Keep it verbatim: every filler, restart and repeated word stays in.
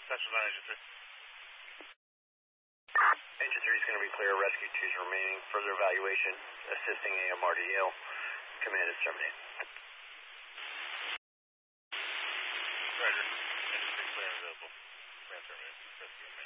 Central nine, Engine three. Engine three is going to be clear. Rescue two is remaining. Further evaluation. Assisting A M R to Yale. Command is terminated. Roger. Engine three clear and available. Command terminated. Rescue remaining.